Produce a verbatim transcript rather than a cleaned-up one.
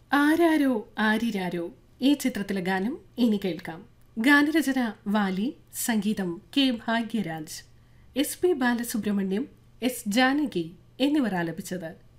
ആരാരോ ആരിരാരോ ഈ ചിത്രത്തിലെ ഗാനം ഇനി കേൾക്കാം. ഗാനരചന വാലി, സംഗീതം K Bhagyaraj, S P Balasubrahmanyam, S Janaki എന്നിവർ ആലപിച്ചത്.